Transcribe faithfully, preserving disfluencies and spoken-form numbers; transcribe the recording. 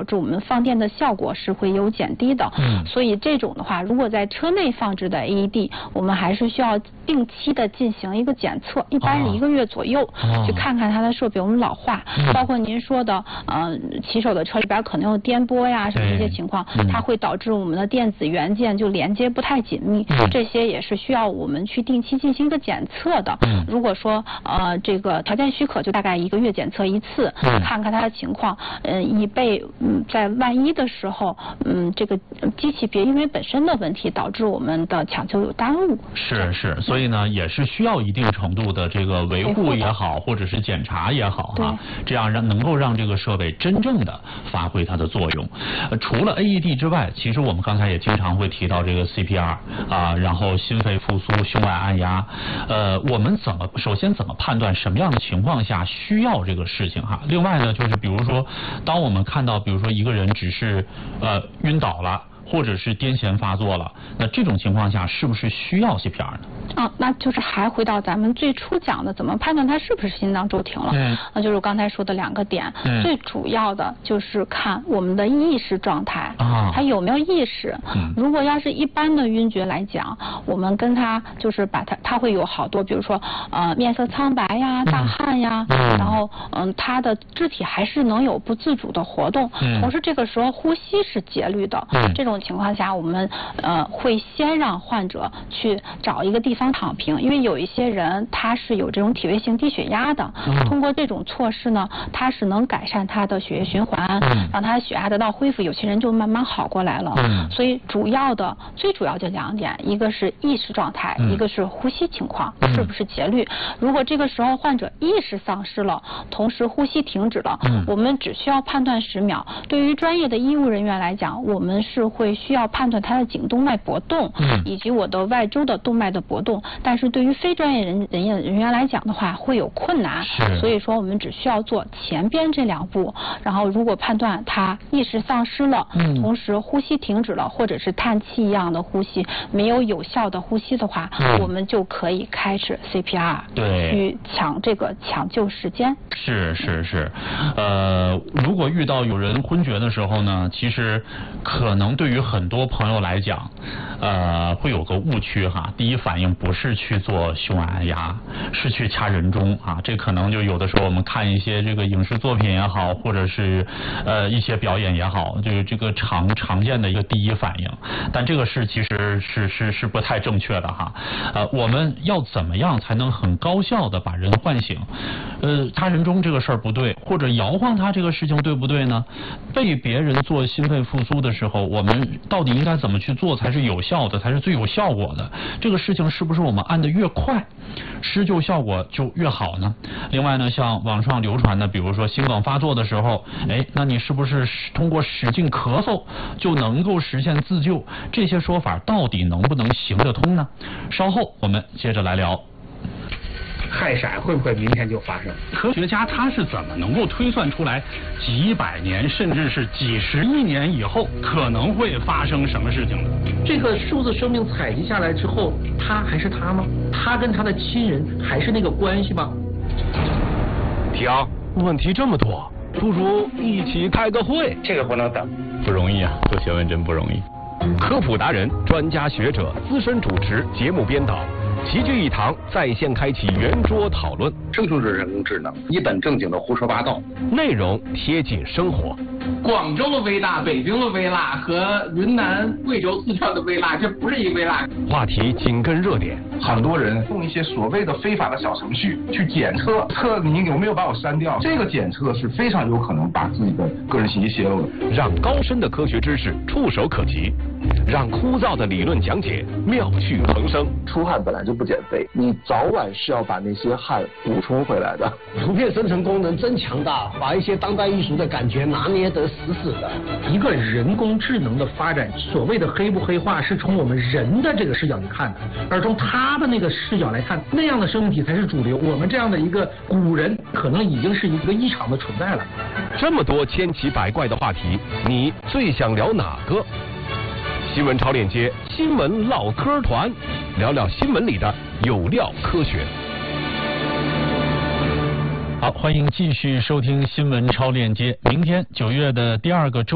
致我们放电的效果是会有减低的。嗯，所以这种的话，如果在车内放置的 A E D， 我们还是需要定期的进行一个检测，一般是一个月左右，哦、去看看它的设备有没有老化，嗯、包括您说的，呃，骑手的车里边可能有颠簸呀，什么这些情况，嗯、它会导致我们的电子元件就连接不太紧密，嗯、这些也是需要我们去定期进行一个检测的。嗯、如果说呃这个条件许可，就大概一个月检测一次，嗯、看看它的情况，嗯、呃，以备嗯在万一的时候，嗯，这个机器别因为本身的问题导致我们的抢救有耽误。 是是，所以呢，也是需要一定程度的这个维护也好，或者是检查也好哈、啊，这样让能够让这个设备真正的发挥它的作用。呃、除了 A E D 之外，其实我们刚才也经常会提到这个 C P R 啊，然后心肺复苏、胸外按压。呃，我们怎么首先怎么判断什么样的情况下需要这个事情哈？另外呢，就是比如说，当我们看到比如说一个人只是呃晕倒了，或者是癫痫发作了，那这种情况下是不是需要 C P R 呢？ 啊，那就是还回到咱们最初讲的，怎么判断它是不是心脏骤停了？嗯，那就是我刚才说的两个点，嗯、最主要的就是看我们的意识状态，啊，他有没有意识。嗯，如果要是一般的晕厥来讲，我们跟他就是把他，他会有好多，比如说呃面色苍白呀、大汗呀，嗯、然后嗯他的肢体还是能有不自主的活动，嗯、同时这个时候呼吸是节律的，嗯、这种情况下，我们呃会先让患者去找一个地方躺平，因为有一些人他是有这种体位性低血压的，嗯、通过这种措施呢，它是能改善他的血液循环，嗯、让他的血压得到恢复，有些人就慢慢好过来了。嗯、所以主要的最主要就两点，一个是意识状态，嗯、一个是呼吸情况，嗯、是不是节律。如果这个时候患者意识丧失了，同时呼吸停止了，嗯、我们只需要判断十秒。对于专业的医务人员来讲，我们是会需要判断他的颈动脉搏动，嗯、以及我的外周的动脉的搏动，但是对于非专业人人员人员来讲的话，会有困难，所以说我们只需要做前边这两步，然后如果判断他意识丧失了，嗯、同时呼吸停止了，或者是叹气一样的呼吸，没有有效的呼吸的话，嗯、我们就可以开始 C P R， 对， 去抢这个抢救时间。 是是是，呃，如果遇到有人昏厥的时候呢，其实可能对于很多朋友来讲，呃，会有个误区哈。第一反应不是去做胸外按压，是去掐人中啊。这可能就有的时候我们看一些这个影视作品也好，或者是呃一些表演也好，就是这个常常见的一个第一反应。但这个是其实是是是不太正确的哈。呃，我们要怎么样才能很高效的把人唤醒？呃，掐人中这个事儿不对，或者摇晃他这个事情对不对呢？被别人做心肺复苏的时候，我们到底应该怎么去做才是有效的，才是最有效果的？这个事情是不是我们按得越快，施救效果就越好呢？另外呢，像网上流传的，比如说心梗发作的时候，哎，那你是不是通过使劲咳嗽就能够实现自救？这些说法到底能不能行得通呢？稍后我们接着来聊。 氦闪会不会明天就发生？ 科学家他是怎么能够推算出来几百年甚至是几十亿年以后可能会发生什么事情的？ 这个数字生命采集下来之后，他还是他吗？他跟他的亲人还是那个关系吗？ 停，问题这么多，不如一起开个会。 这个不能等， 不容易啊，做学问真不容易。科普达人、专家学者、资深主持、节目编导。齐聚一堂，在线开启圆桌讨论。 这就是人工智能，一本正经的胡说八道， 内容贴近生活。 广州的微辣、北京的微辣和云南、贵州、四川的微辣，这不是一微辣。 话题紧跟热点， 很多人用一些所谓的非法的小程序去检测，测你有没有把我删掉。这个检测是非常有可能把自己的个人信息泄露的。 让高深的科学知识触手可及，让枯燥的理论讲解妙趣横生。 出汗本来就不减肥，你早晚是要把那些汗补充回来的。 图片生成功能真强大，把一些当代艺术的感觉拿捏得死死的。 一个人工智能的发展，所谓的黑不黑化，是从我们人的这个视角去看的，而从他的那个视角来看，那样的生命体才是主流。我们这样的一个古人，可能已经是一个异常的存在了。 这么多千奇百怪的话题，你最想聊哪个？新闻超链接，新闻唠嗑团，聊聊新闻里的有料科学。 好，欢迎继续收听新闻超链接。明天九月的第二个周